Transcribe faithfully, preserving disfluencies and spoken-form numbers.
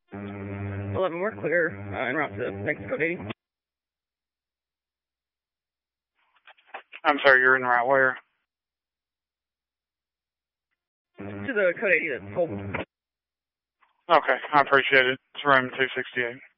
eleven, we're clear uh, en route to Mexico eighty. I'm sorry, you're in route where? To the code eighty that's told. Okay, I appreciate it. It's Roman two sixty-eight.